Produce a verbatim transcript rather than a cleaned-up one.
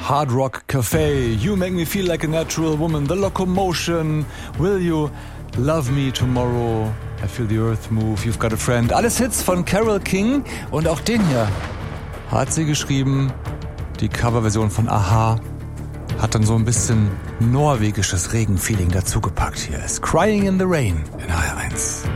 Hard Rock Cafe, You Make Me Feel Like a Natural Woman, The Locomotion, Will You Love Me Tomorrow, I Feel the Earth Move, You've Got a Friend. Alles Hits von Carole King und auch den hier hat sie geschrieben. Die Coverversion von Aha hat dann so ein bisschen norwegisches Regenfeeling dazugepackt. Hier ist Crying in the Rain in H R eins.